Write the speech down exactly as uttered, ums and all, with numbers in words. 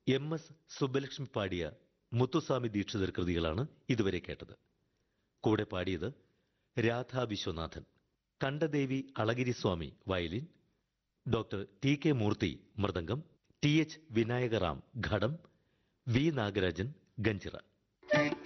M S Subbalakshmi പാടിയ മുത്തുസ്വാമി ദീക്ഷിതർ കൃതികളാണ് ഇതുവരെ കേട്ടത്. കൂടെ പാടിയത് Radha Viswanathan. കണ്ഠദേവി അളഗിരിസ്വാമി violin, doctor T K മൂർത്തി മൃദംഗം, ടി എച്ച് വിനായകറാം ഘടം, വി നാഗരാജൻ ഗഞ്ചിറ.